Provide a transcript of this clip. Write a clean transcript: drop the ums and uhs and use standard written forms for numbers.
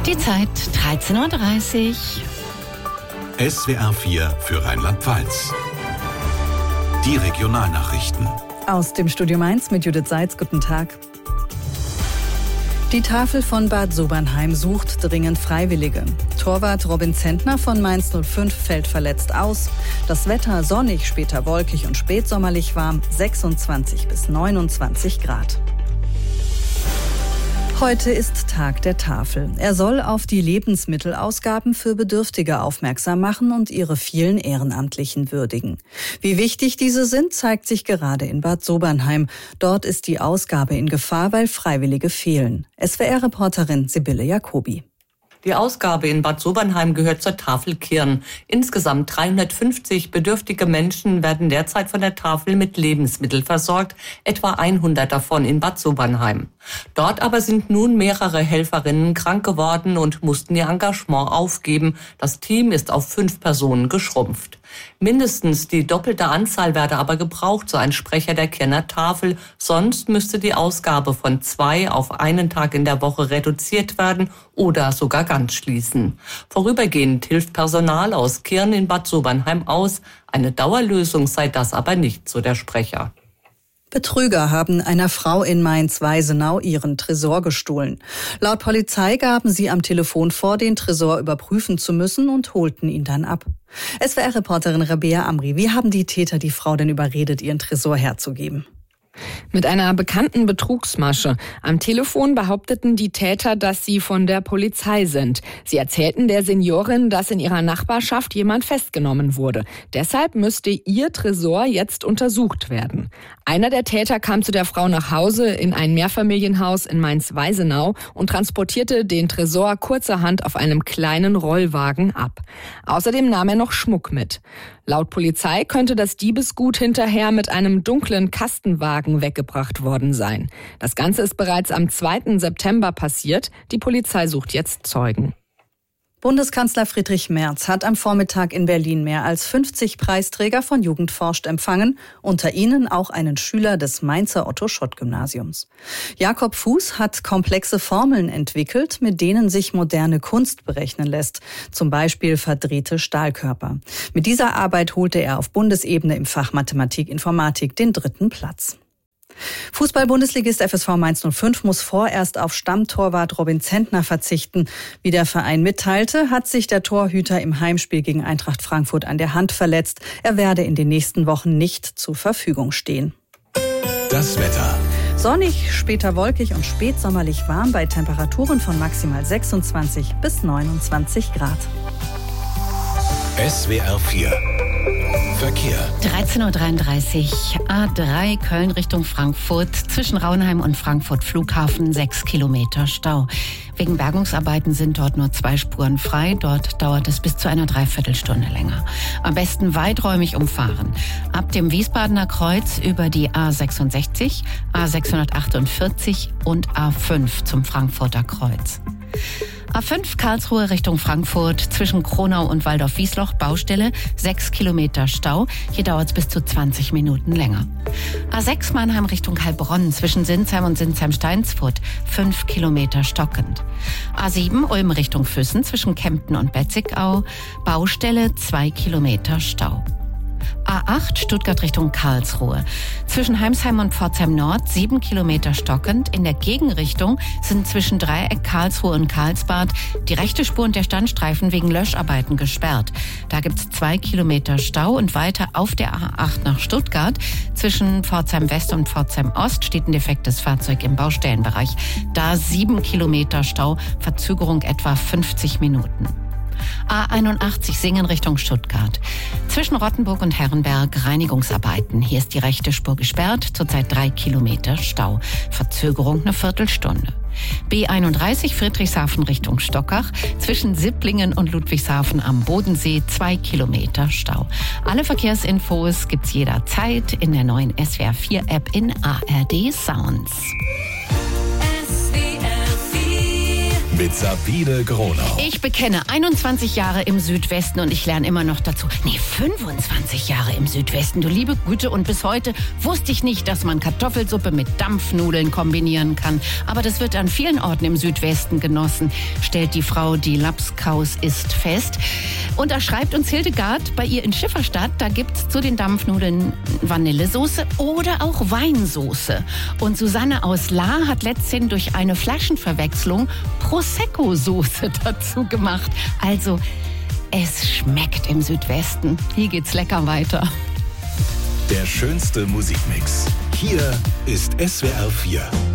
Die Zeit 13.30 Uhr. SWR 4 für Rheinland-Pfalz. Die Regionalnachrichten. Aus dem Studio Mainz mit Judith Seitz. Guten Tag. Die Tafel von Bad Sobernheim sucht dringend Freiwillige. Torwart Robin Zentner von Mainz 05 fällt verletzt aus. Das Wetter sonnig, später wolkig und spätsommerlich warm, 26 bis 29 Grad. Heute ist Tag der Tafel. Er soll auf die Lebensmittelausgaben für Bedürftige aufmerksam machen und ihre vielen Ehrenamtlichen würdigen. Wie wichtig diese sind, zeigt sich gerade in Bad Sobernheim. Dort ist die Ausgabe in Gefahr, weil Freiwillige fehlen. SWR-Reporterin Sibylle Jacobi. Die Ausgabe in Bad Sobernheim gehört zur Tafel Kirn. Insgesamt 350 bedürftige Menschen werden derzeit von der Tafel mit Lebensmitteln versorgt, etwa 100 davon in Bad Sobernheim. Dort aber sind nun mehrere Helferinnen krank geworden und mussten ihr Engagement aufgeben. Das Team ist auf 5 Personen geschrumpft. Mindestens die doppelte Anzahl werde aber gebraucht, so ein Sprecher der Kirner Tafel. Sonst müsste die Ausgabe von 2 auf einen Tag in der Woche reduziert werden oder sogar ganz schließen. Vorübergehend hilft Personal aus Kirn in Bad Sobernheim aus. Eine Dauerlösung sei das aber nicht, so der Sprecher. Betrüger haben einer Frau in Mainz-Weisenau ihren Tresor gestohlen. Laut Polizei gaben sie am Telefon vor, den Tresor überprüfen zu müssen und holten ihn dann ab. SWR-Reporterin Rabea Amri, wie haben die Täter die Frau denn überredet, ihren Tresor herzugeben? Mit einer bekannten Betrugsmasche. Am Telefon behaupteten die Täter, dass sie von der Polizei sind. Sie erzählten der Seniorin, dass in ihrer Nachbarschaft jemand festgenommen wurde. Deshalb müsste ihr Tresor jetzt untersucht werden. Einer der Täter kam zu der Frau nach Hause in ein Mehrfamilienhaus in Mainz-Weisenau und transportierte den Tresor kurzerhand auf einem kleinen Rollwagen ab. Außerdem nahm er noch Schmuck mit. Laut Polizei könnte das Diebesgut hinterher mit einem dunklen Kastenwagen weggebracht worden sein. Das Ganze ist bereits am 2. September passiert. Die Polizei sucht jetzt Zeugen. Bundeskanzler Friedrich Merz hat am Vormittag in Berlin mehr als 50 Preisträger von Jugend forscht empfangen, unter ihnen auch einen Schüler des Mainzer Otto-Schott-Gymnasiums. Jakob Fuß hat komplexe Formeln entwickelt, mit denen sich moderne Kunst berechnen lässt, zum Beispiel verdrehte Stahlkörper. Mit dieser Arbeit holte er auf Bundesebene im Fach Mathematik-Informatik den 3. Platz. Fußball-Bundesligist FSV Mainz 05 muss vorerst auf Stammtorwart Robin Zentner verzichten. Wie der Verein mitteilte, hat sich der Torhüter im Heimspiel gegen Eintracht Frankfurt an der Hand verletzt. Er werde in den nächsten Wochen nicht zur Verfügung stehen. Das Wetter. Sonnig, später wolkig und spätsommerlich warm bei Temperaturen von maximal 26 bis 29 Grad. SWR 4 Verkehr. 13.33 Uhr. A3 Köln Richtung Frankfurt. Zwischen Raunheim und Frankfurt Flughafen 6 Kilometer Stau. Wegen Bergungsarbeiten sind dort nur 2 Spuren frei. Dort dauert es bis zu einer Dreiviertelstunde länger. Am besten weiträumig umfahren. Ab dem Wiesbadener Kreuz über die A66, A648 und A5 zum Frankfurter Kreuz. A5 Karlsruhe Richtung Frankfurt, zwischen Kronau und Waldorf-Wiesloch Baustelle, 6 Kilometer Stau. Hier dauert es bis zu 20 Minuten länger. A6 Mannheim Richtung Heilbronn, zwischen Sinsheim und Sinsheim-Steinsfurt, 5 Kilometer stockend. A7 Ulm Richtung Füssen, zwischen Kempten und Betzigau, Baustelle, 2 Kilometer Stau. A8 Stuttgart Richtung Karlsruhe. Zwischen Heimsheim und Pforzheim Nord 7 Kilometer stockend. In der Gegenrichtung sind zwischen Dreieck Karlsruhe und Karlsbad die rechte Spur und der Standstreifen wegen Löscharbeiten gesperrt. Da gibt es 2 Kilometer Stau und weiter auf der A8 nach Stuttgart. Zwischen Pforzheim West und Pforzheim Ost steht ein defektes Fahrzeug im Baustellenbereich. Da 7 Kilometer Stau, Verzögerung etwa 50 Minuten. A81 Singen Richtung Stuttgart. Zwischen Rottenburg und Herrenberg Reinigungsarbeiten. Hier ist die rechte Spur gesperrt, zurzeit 3 Kilometer Stau. Verzögerung eine Viertelstunde. B31 Friedrichshafen Richtung Stockach. Zwischen Sipplingen und Ludwigshafen am Bodensee 2 Kilometer Stau. Alle Verkehrsinfos gibt's jederzeit in der neuen SWR 4 App in ARD Sounds. mit Sabine Gronau. Ich bekenne 21 Jahre im Südwesten und ich lerne immer noch dazu. 25 Jahre im Südwesten. Du liebe Güte, und bis heute wusste ich nicht, dass man Kartoffelsuppe mit Dampfnudeln kombinieren kann. Aber das wird an vielen Orten im Südwesten genossen, stellt die Frau, die Lapskaus isst, fest. Und da schreibt uns Hildegard, bei ihr in Schifferstadt, da gibt's zu den Dampfnudeln Vanillesoße oder auch Weinsoße. Und Susanne aus Lahr hat letzthin durch eine Flaschenverwechslung Prosecco-Soße dazu gemacht. Also, es schmeckt im Südwesten. Hier geht's lecker weiter. Der schönste Musikmix. Hier ist SWR 4.